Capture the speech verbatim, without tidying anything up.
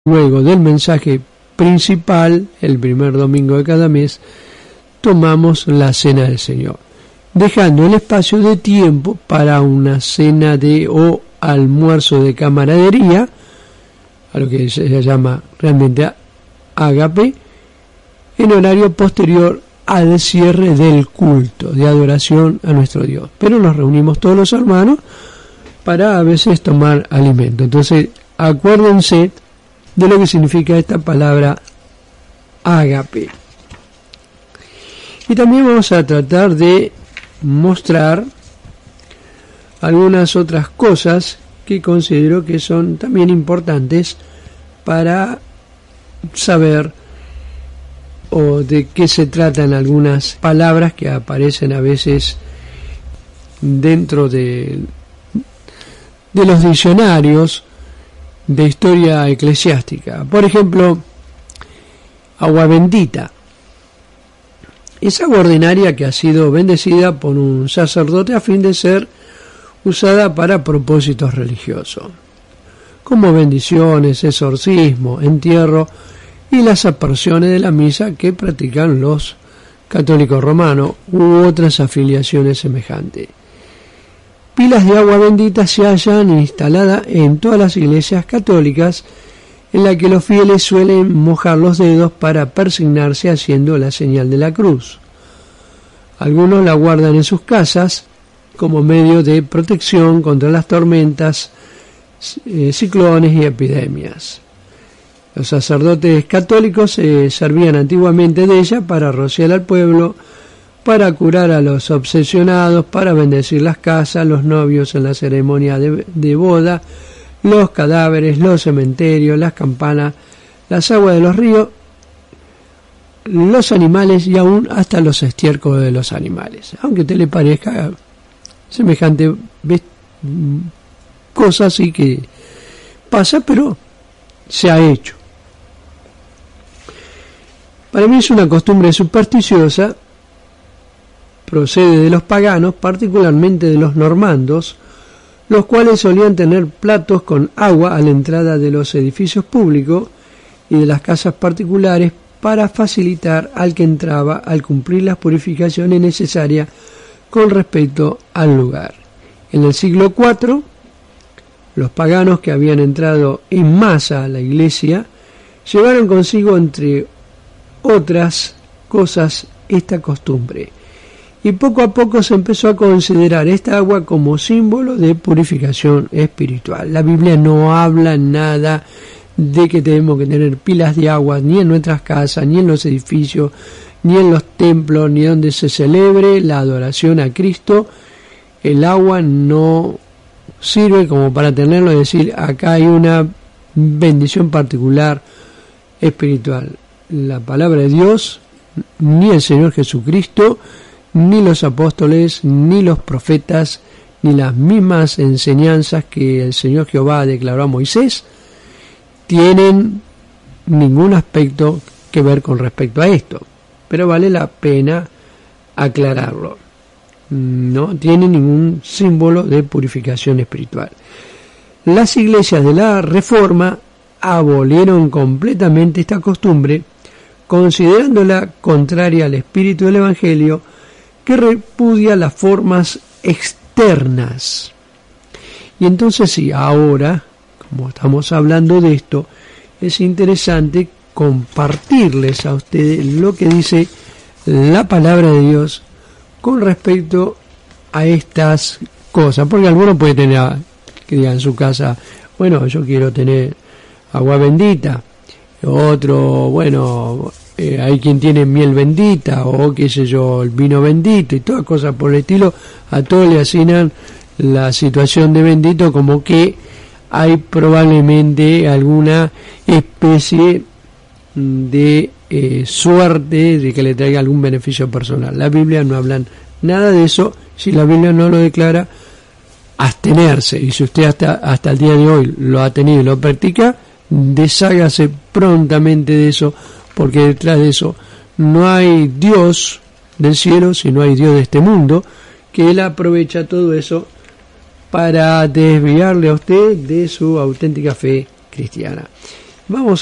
Luego del mensaje principal, el primer domingo de cada mes, tomamos la cena del Señor, dejando el espacio de tiempo para una cena de o almuerzo de camaradería, a lo que se llama realmente ágape, en horario posterior al cierre del culto de adoración a nuestro Dios. Pero nos reunimos todos los hermanos para a veces tomar alimento. Entonces, acuérdense de lo que significa esta palabra ágape. Y también vamos a tratar de mostrar algunas otras cosas que considero que son también importantes para saber o de qué se tratan algunas palabras que aparecen a veces dentro de, de los diccionarios de historia eclesiástica. Por ejemplo, agua bendita. Es agua ordinaria que ha sido bendecida por un sacerdote a fin de ser usada para propósitos religiosos, como bendiciones, exorcismo, entierro y las aspersiones de la misa que practican los católicos romanos u otras afiliaciones semejantes. Pilas de agua bendita se hallan instaladas en todas las iglesias católicas, en la que los fieles suelen mojar los dedos para persignarse haciendo la señal de la cruz. Algunos la guardan en sus casas como medio de protección contra las tormentas, eh, ciclones y epidemias. Los sacerdotes católicos se servían antiguamente de ella para rociar al pueblo, para curar a los obsesionados, para bendecir las casas, los novios en la ceremonia de, de boda, los cadáveres, los cementerios, las campanas, las aguas de los ríos, los animales y aún hasta los estiércoles de los animales. Aunque te le parezca semejante cosa, así que pasa, pero se ha hecho. Para mí es una costumbre supersticiosa, procede de los paganos, particularmente de los normandos, los cuales solían tener platos con agua a la entrada de los edificios públicos y de las casas particulares para facilitar al que entraba al cumplir las purificaciones necesarias con respecto al lugar. En el siglo cuatro, los paganos que habían entrado en masa a la iglesia llevaron consigo, entre otras cosas, esta costumbre, y poco a poco se empezó a considerar esta agua como símbolo de purificación espiritual. La Biblia no habla nada de que tenemos que tener pilas de agua ni en nuestras casas, ni en los edificios, ni en los templos, ni donde se celebre la adoración a Cristo. El agua no sirve como para tenerlo y decir acá hay una bendición particular espiritual. La palabra de Dios, ni el Señor Jesucristo, ni los apóstoles, ni los profetas, ni las mismas enseñanzas que el Señor Jehová declaró a Moisés, tienen ningún aspecto que ver con respecto a esto. Pero vale la pena aclararlo. No tiene ningún símbolo de purificación espiritual. Las iglesias de la Reforma abolieron completamente esta costumbre, considerándola contraria al espíritu del Evangelio, que repudia las formas externas. Y entonces sí, ahora, como estamos hablando de esto, es interesante compartirles a ustedes lo que dice la palabra de Dios con respecto a estas cosas, porque alguno puede tener, que diga en su casa, bueno, yo quiero tener agua bendita, otro, bueno, eh, hay quien tiene miel bendita, o qué sé yo, el vino bendito, y todas cosas por el estilo. A todos le asignan la situación de bendito, como que hay probablemente alguna especie de eh, suerte de que le traiga algún beneficio personal. La Biblia no habla nada de eso. Si la Biblia no lo declara, abstenerse. Y si usted hasta, hasta el día de hoy lo ha tenido y lo practica, deshágase prontamente de eso, porque detrás de eso no hay Dios del cielo, sino hay Dios de este mundo, que Él aprovecha todo eso para desviarle a usted de su auténtica fe cristiana. Vamos